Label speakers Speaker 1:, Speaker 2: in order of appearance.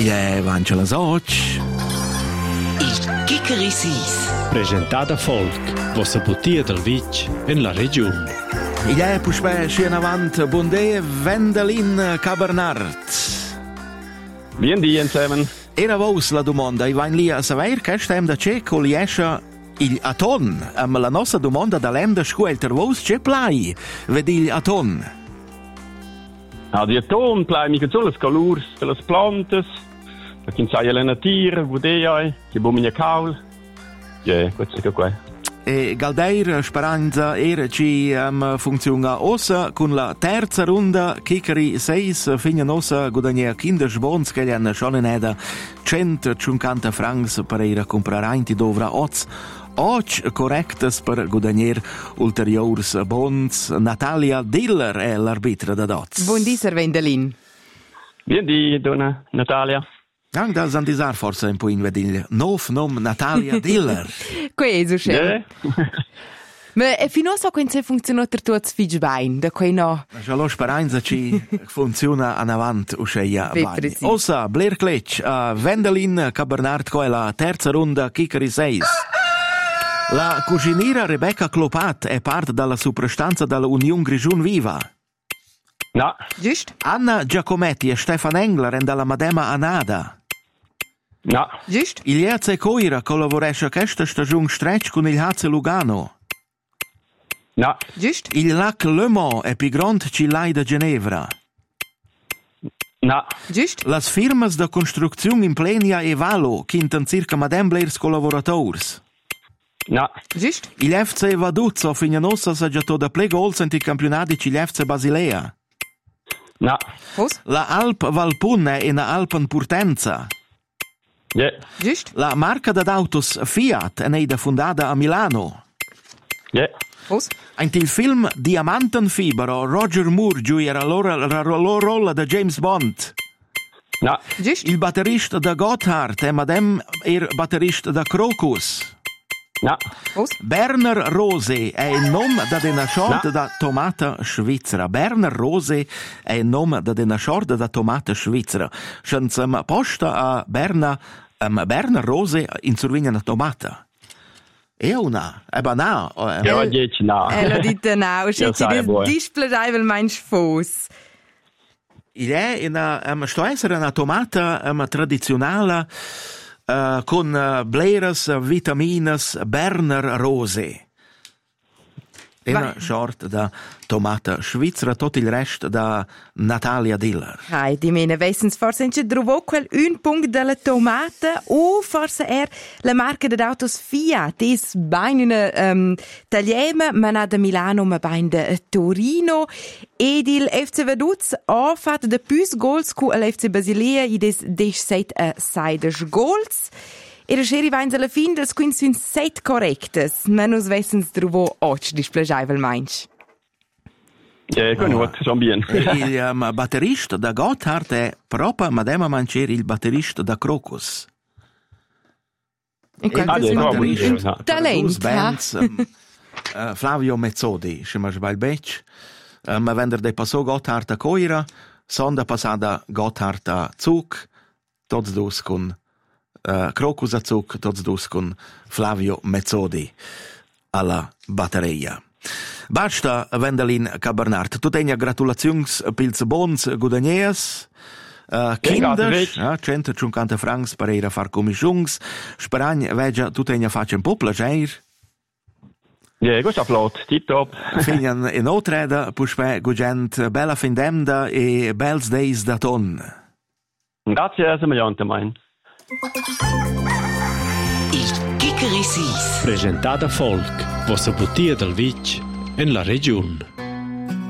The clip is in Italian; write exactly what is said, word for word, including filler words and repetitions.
Speaker 1: è Vangela Soc.
Speaker 2: Il Chickerissis.
Speaker 3: Presentata Folk, vostra bottiglia del Vic in la regione.
Speaker 1: Il è Puspè scena avant Bondè Wendelin Cabernart.
Speaker 4: Bien di insieme.
Speaker 1: Era vos la domanda, i vain lì a saver che stem da c'è con liescia il aton. Am la nostra domanda da lenda scuelter vos c'è plai, vedi il aton.
Speaker 4: Ah, die Ton plai mi so les colors de las plantas. Da kin sai la natura, budei, che bomia caul. Ja, questo che qua.
Speaker 1: E Galdeir Speranza era ci um, funziona ossa con la terza ronda Chickeri sei fino ossa guadagna Kindersbons che gli hanno schon in centocinquanta francs per ir a comprare anti dovra oz och correctes per guadagnar ulteriors bons. Natalia Diller è l'arbitra da doz.
Speaker 5: Buondì, Servendelin.
Speaker 4: Bien di, donna Natalia.
Speaker 1: Anche da Zandisar forse un po' in vedil. Nov nom Natalia Diller.
Speaker 5: Questo c'è. Ma e fino a so che funziona per tutti figli bene, da cui no.
Speaker 1: Già lo speranza ci funziona an avant usceia vai. Ossa Blair Cletch a Wendelin Cabernart con la terza ronda Chickeri sei. La cuciniera Rebecca Clopat è parte dalla soprastanza della Unione Grigiun Viva.
Speaker 4: No.
Speaker 5: Giusto?
Speaker 1: Anna Giacometti e Stefan Engler e dalla Madema Anada.
Speaker 4: No.
Speaker 5: Giusto?
Speaker 1: Il Jeze Coira collaboresce questa stagione stretch con il H C Lugano.
Speaker 4: No.
Speaker 5: Giusto?
Speaker 1: Il Lac Le Mans è più grande Cilai da Ginevra.
Speaker 4: No.
Speaker 5: Giusto?
Speaker 1: Las firmas de construzione in Plenia e Valo kinten circa Madem Blairs collaborators.
Speaker 4: No.
Speaker 5: Giusto?
Speaker 1: Il F C Vaduzzo finanossa sa già da play goals in i campionati ci F C Basilea.
Speaker 4: No.
Speaker 5: Cosa?
Speaker 1: La Alp Valpunne e na Alpen Purtenza.
Speaker 4: Ja.
Speaker 5: Giusto?
Speaker 1: La marca d'autos Fiat è neida fondata a Milano.
Speaker 4: Ja.
Speaker 5: Cosa?
Speaker 1: Anche il film Diamantenfibero Roger Moore gioia la rolla da James Bond.
Speaker 4: No.
Speaker 5: Giusto?
Speaker 1: Il batterista da Gotthard è Madame er batterista da Crocus.
Speaker 4: No.
Speaker 5: Cosa?
Speaker 1: Berner Rose è il nome da una sorta
Speaker 4: No.
Speaker 1: da tomata svizzera. Berner Rose è il nome da una sorta da tomata svizzera. Senza posta a Berna, um, Berner Rose in survegna una tomata. E una, è banale.
Speaker 4: Ja, dieci no.
Speaker 5: Eh, lo dite no,
Speaker 4: Ja,
Speaker 5: se ci
Speaker 4: sai, boy.
Speaker 5: displegiavel mein Fuß.
Speaker 1: Il è una, um, sto essere una tomata um, tradizionale uh, con uh, bleras, vitaminas, Berner Rose. È una sorta da tomata svizzera, tutto il resto da Natalia Diller.
Speaker 5: Hai, di mene wessens forse in trovo quel un punto della tomata o forse er la marca de autos Fiat is bain una um, tagliema ma na da Milano ma bain de Torino ed il F C Vaduz ha fatto de plus goals cu al F C Basilea i des des seit a seides goals. E la serie va alla fine, das quindi sono set correctes, ma non wessens trovo oggi displegiavel mainch.
Speaker 4: Ja, gut, schon bien.
Speaker 1: Il um, batterista da Gotthard è proprio Madema Mancieri, il batterista da Crocus.
Speaker 5: E
Speaker 4: Ah,
Speaker 5: questo è
Speaker 4: no,
Speaker 5: un,
Speaker 4: buonissimo,
Speaker 5: un
Speaker 4: no.
Speaker 5: talento.
Speaker 1: Bands, um, uh, Flavio Mezzodi, se mi sbaglio bene, um, vender de passò Gotthard a Coira, sonda passata Gotthard a Zug, tots dus con uh, Crocus a Zug, tots dus con Flavio Mezzodi alla batteria. Basta, Wendelin Cabernart. Tu tegna gratulazions pils bons guadagnies. Uh, Kinders, ja, centocinquanta francs per ir a far commissions. Speragn, vegia, tu tegna faccia un po' placer.
Speaker 4: Ja, gut, applaud, tip top.
Speaker 1: Finian in otreda, puspe gugent bella findemda e bels days da ton.
Speaker 4: Grazie, semegliante mein.
Speaker 2: Il Chickerissis.
Speaker 3: Presentata Folk, vostra bottiglia del Vic in la regione.